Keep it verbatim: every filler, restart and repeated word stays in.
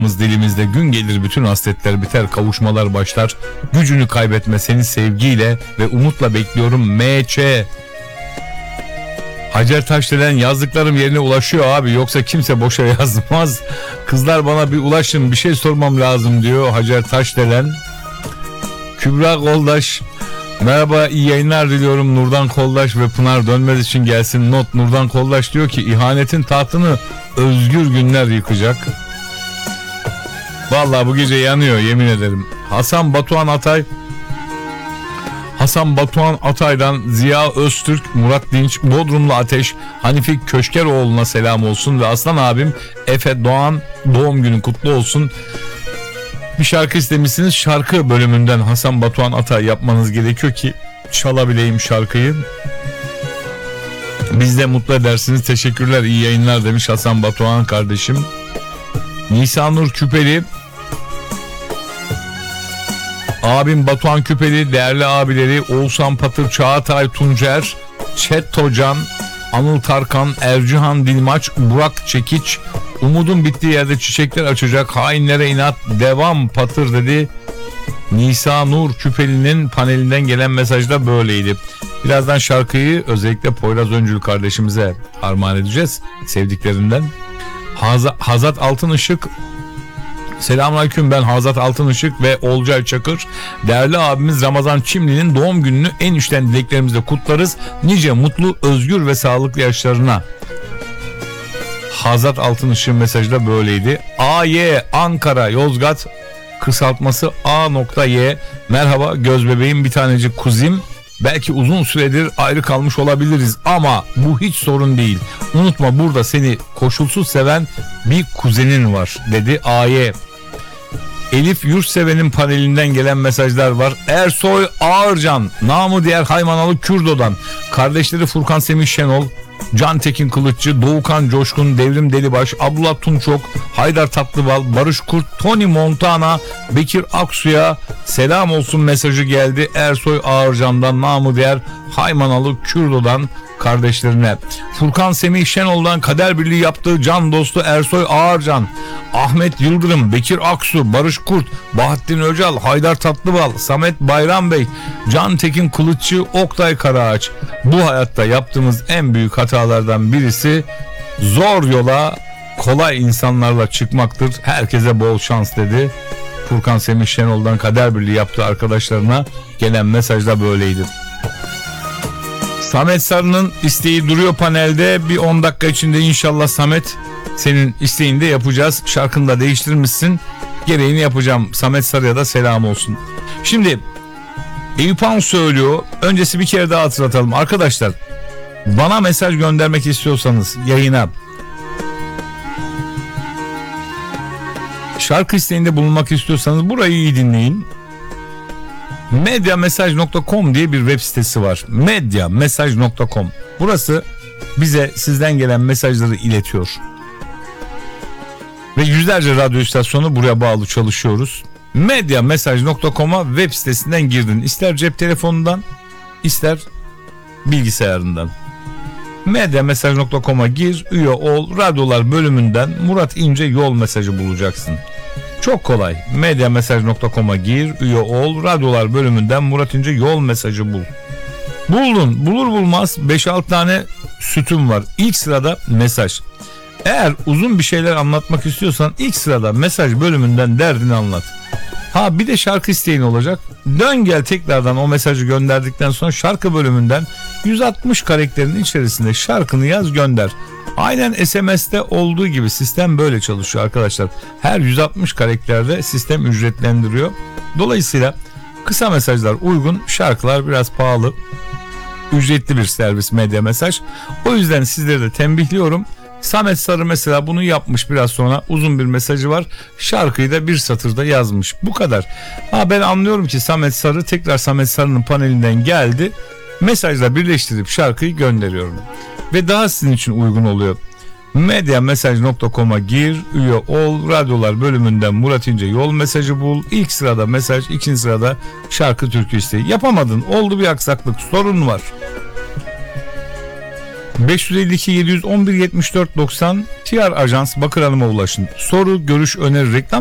dilimizde gün gelir bütün hasretler biter, kavuşmalar başlar. Gücünü kaybetme seni sevgiyle ve umutla bekliyorum M Ç. Hacer Taşdelen yazdıklarım yerine ulaşıyor abi, yoksa kimse boşa yazmaz. Kızlar bana bir ulaşın, bir şey sormam lazım diyor Hacer Taşdelen. Kübra Koldaş, merhaba, iyi yayınlar diliyorum. Nurdan Koldaş ve Pınar Dönmez için gelsin not. Nurdan Koldaş diyor ki ihanetin tahtını Özgür Günler yıkacak. Vallahi bu gece yanıyor, yemin ederim. Hasan Batuhan Atay, Hasan Batuhan Atay'dan Ziya Öztürk, Murat Dinç, Bodrumlu Ateş, Hanifi Köşkeroğlu'na selam olsun ve aslan abim Efe Doğan doğum günü kutlu olsun. Bir şarkı istemişsiniz, şarkı bölümünden Hasan Batuhan Atay yapmanız gerekiyor ki çalabileyim şarkıyı. Biz de mutlu edersiniz, teşekkürler, iyi yayınlar demiş Hasan Batuhan kardeşim. Nisanur Küpeli, abim Batuhan Küpeli, değerli abileri Oğuzhan Patır, Çağatay Tuncer, Çet Tocan, Anıl Tarkan, Ercihan Dilmaç, Burak Çekiç, umudun bittiği yerde çiçekler açacak, hainlere inat, devam Patır dedi. Nisa Nur Küpeli'nin panelinden gelen mesajda böyleydi. Birazdan şarkıyı özellikle Poyraz Öncül kardeşimize armağan edeceğiz sevdiklerinden. Haz- Hazat Altınışık, selamünaleyküm, ben Hazat Altınışık ve Olcay Çakır. Değerli abimiz Ramazan Çimli'nin doğum gününü en içten dileklerimizle kutlarız. Nice mutlu, özgür ve sağlıklı yaşlarına. Hazat Altınışık'ın mesajı da böyleydi. A Y Ankara Yozgat, kısaltması A.Y. Merhaba gözbebeğim, bir tanecik kuzim. Belki uzun süredir ayrı kalmış olabiliriz ama bu hiç sorun değil. Unutma, burada seni koşulsuz seven bir kuzenin var dedi A Y. Elif Yurtseven'in panelinden gelen mesajlar var. Ersoy Ağırcan, namı diğer Haymanalı Kürdo'dan, kardeşleri Furkan Semih Şenol, Can Tekin Kılıççı, Doğukan Coşkun, Devrim Delibaş, Abdullah Tunçok, Haydar Tatlıbal, Barış Kurt, Tony Montana, Bekir Aksu'ya selam olsun mesajı geldi. Ersoy Ağırcan'dan, namı diğer Haymanalı Kürdo'dan kardeşlerine. Furkan Semih Şenol'dan kader birliği yaptığı can dostu Ersoy Ağırcan, Ahmet Yıldırım, Bekir Aksu, Barış Kurt, Bahattin Öcal, Haydar Tatlıbal, Samet Bayram Bey, Can Tekin Kılıççı, Oktay Karaağaç. Bu hayatta yaptığımız en büyük hatalardan birisi zor yola kolay insanlarla çıkmaktır. Herkese bol şans dedi. Furkan Semih Şenol'dan kader birliği yaptığı arkadaşlarına gelen mesajda böyleydi. Samet Sarı'nın isteği duruyor panelde. Bir on dakika içinde inşallah Samet, senin isteğini de yapacağız. Şarkını da değiştirmişsin. Gereğini yapacağım. Samet Sarı'ya da selam olsun. Şimdi Eyüp Han söylüyor. Öncesi bir kere daha hatırlatalım. Arkadaşlar, bana mesaj göndermek istiyorsanız yayına, şarkı isteğinde bulunmak istiyorsanız burayı iyi dinleyin. medyamesaj nokta com diye bir web sitesi var. medyamesaj nokta com. Burası bize sizden gelen mesajları iletiyor. Ve yüzlerce radyo istasyonu buraya bağlı çalışıyoruz. medyamesaj nokta com'a web sitesinden girdin. İster cep telefonundan, ister bilgisayarından. medyamesaj nokta com'a gir, üye ol. Radyolar bölümünden Murat İnce yol mesajı bulacaksın. Çok kolay. medyamesaj nokta com'a gir, üye ol. Radyolar bölümünden Murat İnce yol mesajı bul. Buldun. Bulur bulmaz beş altı tane sütun var. İlk sırada mesaj. Eğer uzun bir şeyler anlatmak istiyorsan ilk sırada mesaj bölümünden derdini anlat. Ha bir de şarkı isteğin olacak. Dön gel tekrardan o mesajı gönderdikten sonra şarkı bölümünden yüz altmış karakterin içerisinde şarkını yaz, gönder. Aynen S M S'te olduğu gibi sistem böyle çalışıyor arkadaşlar. Her yüz altmış karakterde sistem ücretlendiriyor. Dolayısıyla kısa mesajlar uygun, şarkılar biraz pahalı. Ücretli bir servis medya mesaj. O yüzden sizleri de tembihliyorum. Samet Sarı mesela bunu yapmış, biraz sonra uzun bir mesajı var. Şarkıyı da bir satırda yazmış. Bu kadar. Ha ben anlıyorum ki Samet Sarı tekrar Samet Sarı'nın panelinden geldi. Mesajla birleştirip şarkıyı gönderiyorum. Ve daha sizin için uygun oluyor. medyamesaj nokta com'a gir, üye ol. Radyolar bölümünden Murat İnce yol mesajı bul. İlk sırada mesaj, ikinci sırada şarkı türkü isteği. Yapamadın, oldu bir aksaklık, sorun var. beş yüz elli iki yedi yüz on bir yetmiş dört doksan T R Ajans Bakır Hanım'a ulaşın. Soru, görüş, öneri, reklam